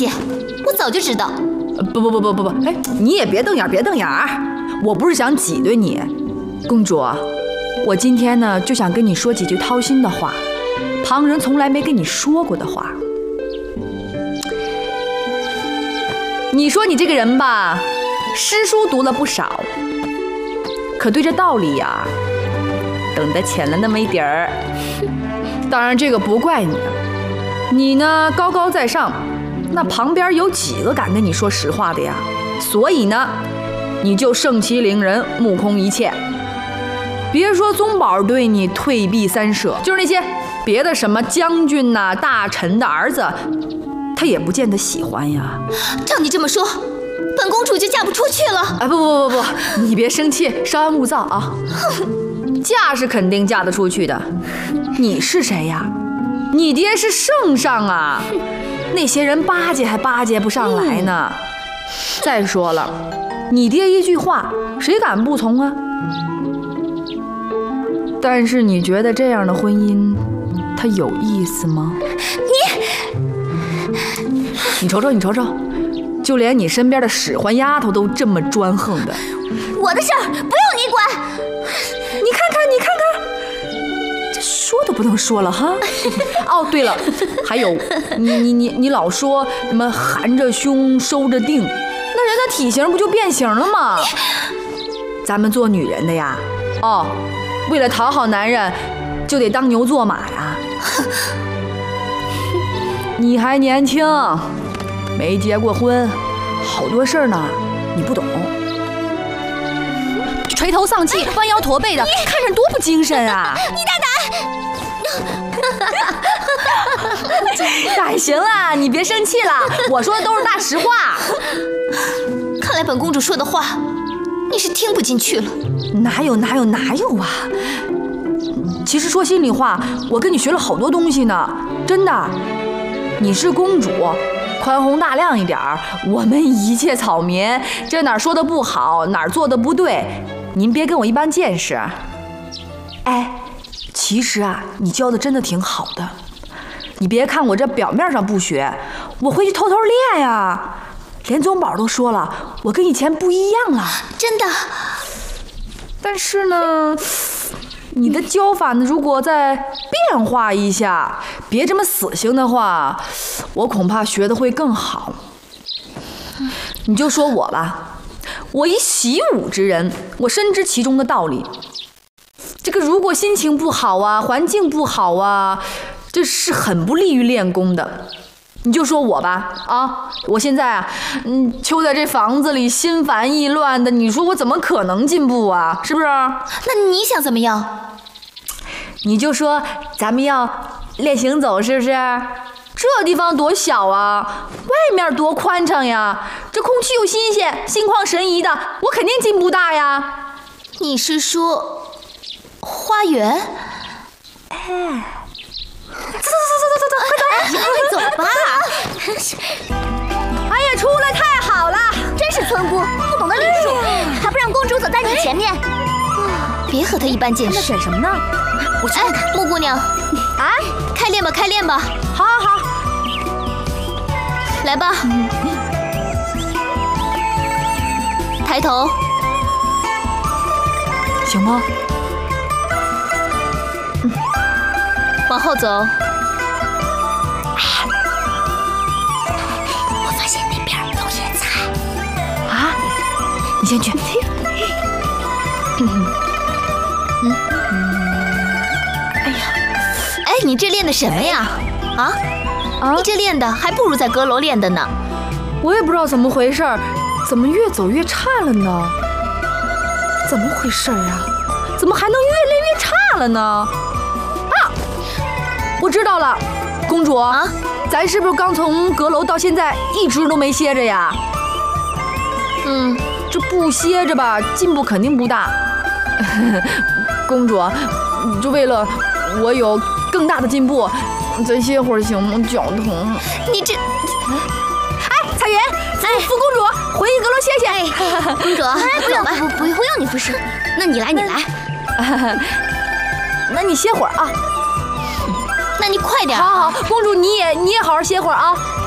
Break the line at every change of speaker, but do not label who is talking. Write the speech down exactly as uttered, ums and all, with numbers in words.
些，我早就知道。
不不不不不不，哎，你也别瞪眼，别瞪眼儿，我不是想挤兑你，公主，我今天呢就想跟你说几句掏心的话，旁人从来没跟你说过的话。你说你这个人吧，诗书读了不少，可对这道理呀，懂得浅了那么一点儿。当然这个不怪你，你呢高高在上，那旁边有几个敢跟你说实话的呀？所以呢，你就盛其凌人，目空一切。别说宗保对你退避三舍，就是那些别的什么将军呐、大臣的儿子，他也不见得喜欢呀。
照你这么说，本公主就嫁不出去了。
啊，不不不不，你别生气，稍安勿躁啊。嫁是肯定嫁得出去的。你是谁呀？你爹是圣上啊，那些人巴结还巴结不上来呢。再说了，你爹一句话，谁敢不从啊？但是你觉得这样的婚姻，它有意思吗？
你，
你瞅瞅，你瞅瞅，就连你身边的使唤丫头都这么专横的。
我的事儿不用你管。
你看看，你看看，这说都不能说了哈。哦，对了，还有，你你你你老说什么含着胸收着腚，那人的体型不就变形了吗？咱们做女人的呀，哦，为了讨好男人，就得当牛做马呀。你还年轻，没结过婚，好多事儿呢，你不懂。垂头丧气、弯腰驼背的，看着多不精神啊！
你大胆！
哎，行了，你别生气了，我说的都是大实话。
看来本公主说的话，你是听不进去了。
哪有哪有哪有啊！其实说心里话，我跟你学了好多东西呢，真的。你是公主，宽宏大量一点儿，我们一介草民，这哪儿说的不好，哪儿做的不对，您别跟我一般见识。哎，其实啊，你教的真的挺好的。你别看我这表面上不学，我回去偷偷练呀。连宗保都说了，我跟以前不一样了。
真的。
但是呢，你的教法呢，如果再变化一下，别这么死性的话，我恐怕学的会更好。你就说我吧，我一习武之人，我深知其中的道理。这个如果心情不好啊，环境不好啊，这是很不利于练功的。你就说我吧，啊，我现在啊，嗯，囚在这房子里，心烦意乱的，你说我怎么可能进步啊？是不是？
那你想怎么样？
你就说咱们要练行走，是不是？这地方多小啊，外面多宽敞呀，这空气又新鲜，心旷神怡的，我肯定进步大呀。
你是说花园？
哎。走走走走走走，快走！
快走吧！
哎呀，出来太好了！
真是村姑，不懂得礼数，还不让公主走在你前面。别和她一般见识。
那选什么呢？
我去看看。木姑娘，
啊，
开练吧，开练吧！
好，好，好，
来吧。嗯、抬头。
行吗？
嗯。往后走。我发现那边有野菜。
啊？你先去。
嗯嗯。哎呀，哎，你这练的什么呀？啊？啊？你这练的还不如在阁楼练的呢。
我也不知道怎么回事，怎么越走越差了呢？怎么回事啊？怎么还能越练越差了呢？我知道了，公主啊，咱是不是刚从阁楼到现在一直都没歇着呀？
嗯，
这不歇着吧，进步肯定不大。公主，就为了我有更大的进步，咱歇会儿行吗？脚疼。
你这，
哎，彩云，哎，福公主，回阁楼歇歇。
哎，公主，哎，不用，不不不用你服侍，那你来，你来。
那你歇会儿啊。
那你快点！
好好，公主你也你也好好歇会儿啊。